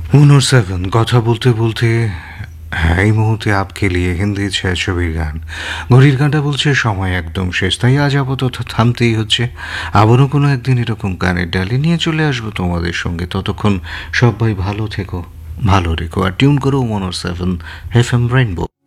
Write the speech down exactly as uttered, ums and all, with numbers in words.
ঊনর seven কথা বলতে বলতে হ্যাঁ এই মুহূর্তে আপকে লিয়ে হিন্দি ছায়াছবির গান। ঘড়ির গানটা বলছে সময় একদম শেষ, তাই আজ আপাতত থামতেই হচ্ছে। আবারও কোনো একদিন এরকম গানের ডালি নিয়ে চলে আসবো তোমাদের সঙ্গে। ততক্ষণ সবাই ভালো থেকো, ভালো রেখো, আর টিউন করো ওয়ান ও সেভেন এফ এম রেইনবো।